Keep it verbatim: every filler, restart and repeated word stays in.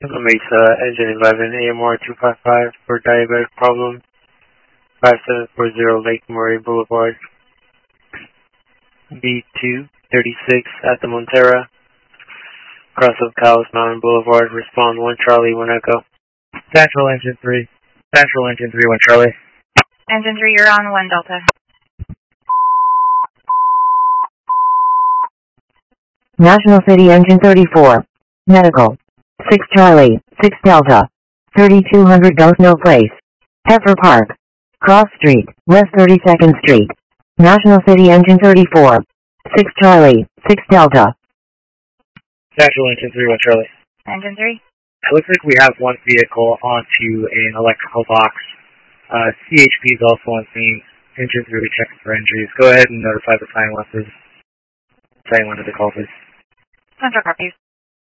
Mesa, engine eleven, A M R two five five for diabetic problem, five seven four zero Lake Murray Boulevard, B two thirty-six at the Montera, cross of Cowles Mountain Boulevard, respond one Charlie, one Echo. Central engine three, Central engine three, one Charlie. Engine three, you're on one Delta. National City engine thirty-four, medical, six Charlie, six Delta, thirty-two hundred Gosno Place, Heifer Park, Cross Street, West thirty-second Street, National City engine thirty-four, six Charlie, six Delta. Central engine three, one Charlie. Engine three. It looks like we have one vehicle onto an electrical box. Uh, C H P is also on scene. Engine three checks for injuries. Go ahead and notify the sign lances. Sign one to the call, please. Central copies.